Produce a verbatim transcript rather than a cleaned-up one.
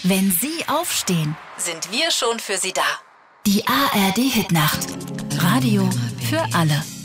Wenn Sie aufstehen, sind wir schon für Sie da. Die A R D Hitnacht. Radio für alle.